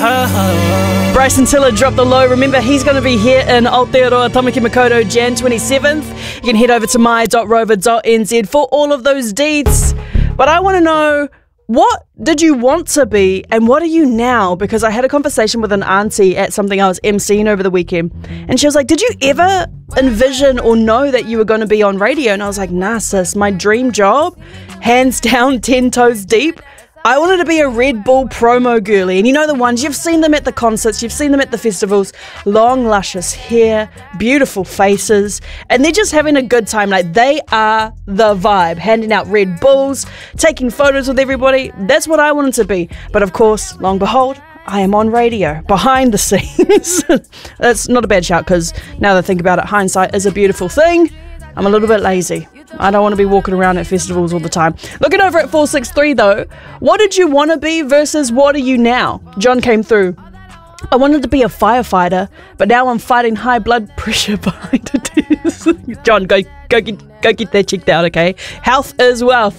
Bryson Tiller dropped the low. Remember, he's going to be here in Aotearoa Tamaki Makaurau Jan 27th. You can head over to my.rover.nz for all of those deeds. But I want to know, what did you want to be and what are you now? Because I had a conversation with an auntie at something I was emceeing over the weekend, and she was like, did you ever envision or know that you were going to be on radio? And I was like, nah sis, my dream job, hands down, 10 toes deep, I wanted to be a Red Bull promo girly. And you know the ones, you've seen them at the concerts, you've seen them at the festivals, long luscious hair, beautiful faces, and they're just having a good time. Like, they are the vibe, handing out Red Bulls, taking photos with everybody. That's what I wanted to be. But of course, long behold, I am on radio, behind the scenes. That's not a bad shout, because now that I think about it, hindsight is a beautiful thing. I'm a little bit lazy. I don't want to be walking around at festivals all the time. Looking over at 463 though, what did you want to be versus what are you now? John came through. I wanted to be a firefighter, but now I'm fighting high blood pressure behind it. John, go get that checked out, okay? Health is wealth.